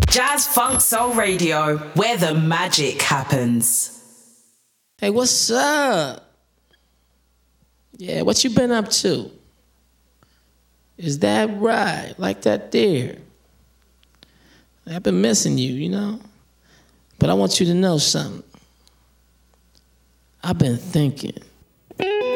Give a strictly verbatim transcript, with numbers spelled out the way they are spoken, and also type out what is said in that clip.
Jazz Funk Soul Radio, where the magic happens. Hey, what's up? Yeah, what you been up to? Is that right? Like that there? I've been missing you, you know? But I want you to know something. I've been thinking.